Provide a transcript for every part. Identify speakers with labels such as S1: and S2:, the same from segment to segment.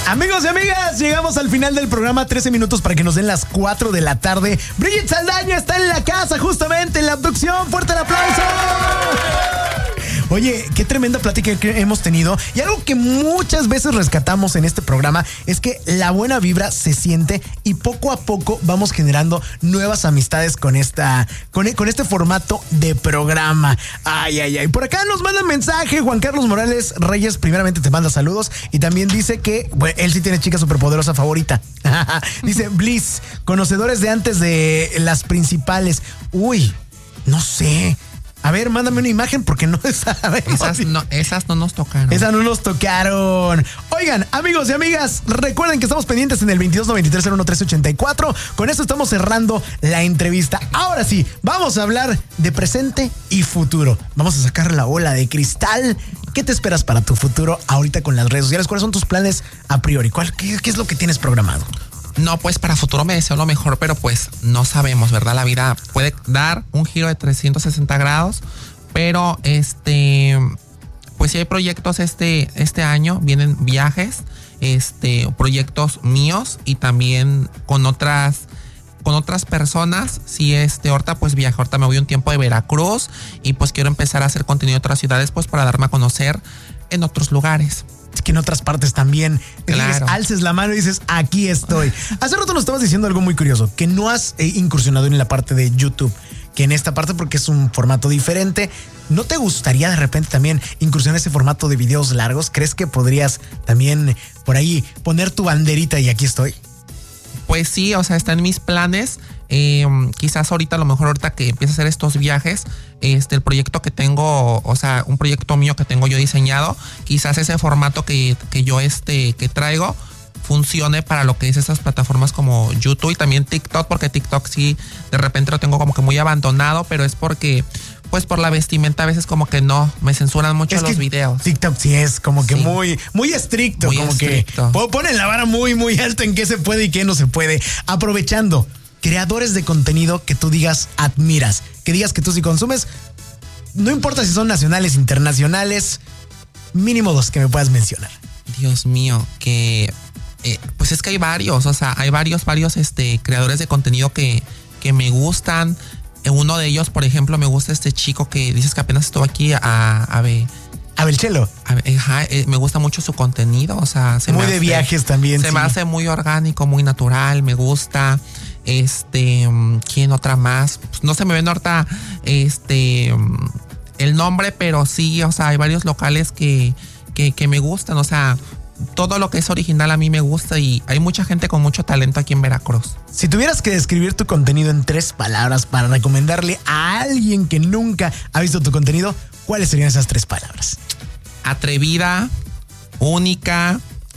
S1: Amigos y amigas, llegamos al final del programa. 13 minutos para que nos den las 4 de la tarde. Brigitte Saldaña está en la casa, justamente en la abducción. ¡Fuerte el aplauso! Oye, qué tremenda plática que hemos tenido. Y algo que muchas veces rescatamos en este programa es que la buena vibra se siente y poco a poco vamos generando nuevas amistades con este formato de programa. Ay. Por acá nos manda un mensaje Juan Carlos Morales Reyes. Primeramente te manda saludos y también dice que bueno, él sí tiene chica superpoderosa favorita. Dice Bliss, conocedores de antes de las principales. Uy, no sé. A ver, mándame una imagen porque no sabemos.
S2: Esas no nos tocaron.
S1: Esas no nos tocaron. Oigan, amigos y amigas, recuerden que estamos pendientes en el 2293-01384. Con eso estamos cerrando la entrevista. Ahora sí, vamos a hablar de presente y futuro. Vamos a sacar la bola de cristal. ¿Qué te esperas para tu futuro ahorita con las redes sociales? ¿Cuáles son tus planes a priori? ¿Qué es lo que tienes programado?
S2: No, pues para futuro me deseo lo mejor, pero pues no sabemos, ¿verdad? La vida puede dar un giro de 360 grados, pero pues sí hay proyectos este año, vienen viajes, proyectos míos y también con otras personas. Sí, ahorita pues viajo, ahorita me voy un tiempo de Veracruz y pues quiero empezar a hacer contenido en otras ciudades pues para darme a conocer en otros lugares.
S1: Es que en otras partes también
S2: claro.
S1: Alces la mano y dices, aquí estoy. Hace rato nos estabas diciendo algo muy curioso, que no has incursionado en la parte de YouTube, que en esta parte porque es un formato diferente. ¿No te gustaría de repente también incursionar en ese formato de videos largos? ¿Crees que podrías también por ahí poner tu banderita y aquí estoy?
S2: Pues sí, o sea, está en mis planes. Quizás ahorita, a lo mejor ahorita que empiece a hacer estos viajes, el proyecto que tengo, o sea, un proyecto mío que tengo yo diseñado, quizás ese formato que yo que traigo funcione para lo que es esas plataformas como YouTube y también TikTok, porque TikTok sí, de repente lo tengo como que muy abandonado, pero es porque pues por la vestimenta a veces como que no, me censuran mucho los videos.
S1: TikTok sí es como que muy estricto,
S2: muy
S1: como
S2: estricto.
S1: Que ponen la vara muy alto en qué se puede y qué no se puede. Aprovechando, creadores de contenido que tú digas admiras, que digas que tú sí consumes, no importa si son nacionales, internacionales, mínimo 2 que me puedas mencionar.
S2: Dios mío, que pues es que hay varios, o sea, hay varios creadores de contenido que me gustan. Uno de ellos, por ejemplo, me gusta este chico que dices que apenas estuvo aquí
S1: Abel Chelo.
S2: Me gusta mucho su contenido, o sea,
S1: muy de viajes también.
S2: Se me hace muy orgánico, muy natural, me gusta. ¿Quién otra más? Pues no se me ven ahorita el nombre, pero sí, o sea, hay varios locales que me gustan, o sea, todo lo que es original a mí me gusta y hay mucha gente con mucho talento aquí en Veracruz.
S1: Si tuvieras que describir tu contenido en 3 palabras para recomendarle a alguien que nunca ha visto tu contenido, ¿cuáles serían esas 3 palabras?
S2: Atrevida, única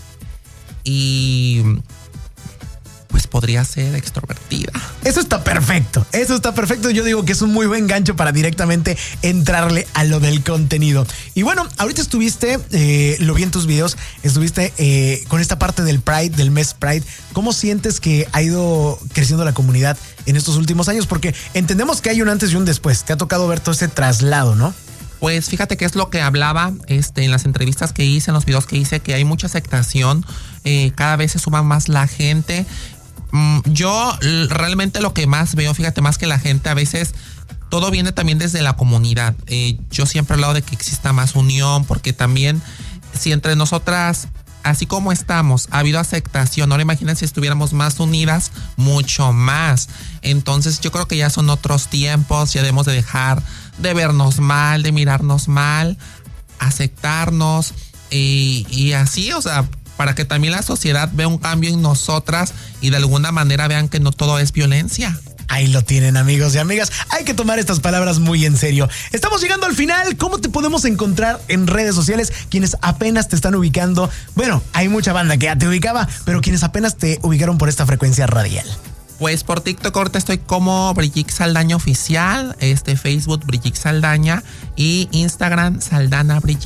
S2: y pues podría ser extrovertida.
S1: Eso está perfecto. Yo digo que es un muy buen gancho para directamente entrarle a lo del contenido. Y bueno, ahorita estuviste, lo vi en tus videos, estuviste con esta parte del Pride, del mes Pride. ¿Cómo sientes que ha ido creciendo la comunidad en estos últimos años? Porque entendemos que hay un antes y un después. Te ha tocado ver todo ese traslado, ¿no?
S2: Pues fíjate que es lo que hablaba en las entrevistas que hice, en los videos que hice, que hay mucha aceptación, cada vez se suma más la gente. Yo realmente lo que más veo, fíjate, más que la gente, a veces todo viene también desde la comunidad. Yo siempre he hablado de que exista más unión, porque también si entre nosotras, así como estamos, ha habido aceptación, ahora imaginen si estuviéramos más unidas, mucho más. Entonces yo creo que ya son otros tiempos, ya debemos de dejar de vernos mal, de mirarnos mal, aceptarnos y así, o sea, para que también la sociedad vea un cambio en nosotras y de alguna manera vean que no todo es violencia.
S1: Ahí lo tienen, amigos y amigas. Hay que tomar estas palabras muy en serio. Estamos llegando al final. ¿Cómo te podemos encontrar en redes sociales? Quienes apenas te están ubicando. Bueno, hay mucha banda que ya te ubicaba, pero quienes apenas te ubicaron por esta frecuencia radial.
S2: Pues por TikTok ahorita estoy como Brigitte Saldaña Oficial, Facebook Brigitte Saldaña y Instagram Saldana Brigitte.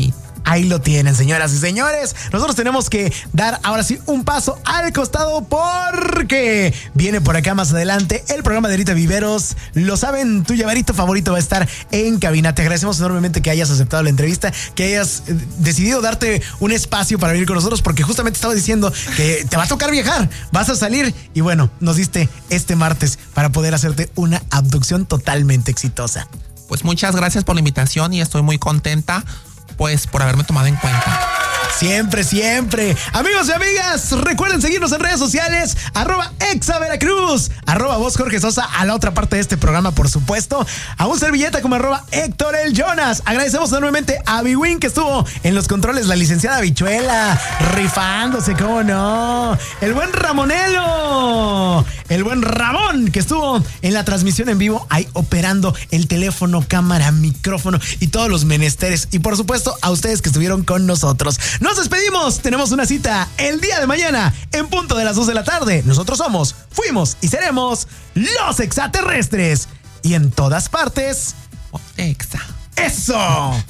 S1: ahí lo tienen, señoras y señores. Nosotros tenemos que dar ahora sí un paso al costado porque viene por acá más adelante el programa de Rita Viveros. Lo saben, tu llaverito favorito va a estar en cabina. Te agradecemos enormemente que hayas aceptado la entrevista, que hayas decidido darte un espacio para venir con nosotros, porque justamente estaba diciendo que te va a tocar viajar, vas a salir y bueno, nos diste este martes para poder hacerte una abducción totalmente exitosa.
S2: Pues muchas gracias por la invitación y estoy muy contenta pues por haberme tomado en cuenta.
S1: Siempre, siempre. Amigos y amigas, recuerden seguirnos en redes sociales, @ExaVeracruz, @Voz Jorge Sosa, a la otra parte de este programa, por supuesto, a un servilleta como @Héctor el Jonas. Agradecemos enormemente a Biwin, que estuvo en los controles, la licenciada Bichuela, rifándose, cómo no. El buen Ramonelo, el buen Ramón, que estuvo en la transmisión en vivo, ahí operando el teléfono, cámara, micrófono y todos los menesteres. Y por supuesto, a ustedes que estuvieron con nosotros. Nos despedimos. Tenemos una cita el día de mañana en punto de las 2 de la tarde. Nosotros somos, fuimos y seremos los extraterrestres. Y en todas partes,
S2: Exa.
S1: ¡Eso!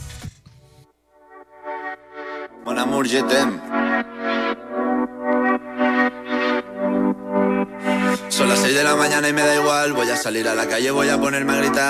S3: Mon amour, je t'aime. Son las 6 de la mañana y me da igual. Voy a salir a la calle, voy a ponerme a gritar.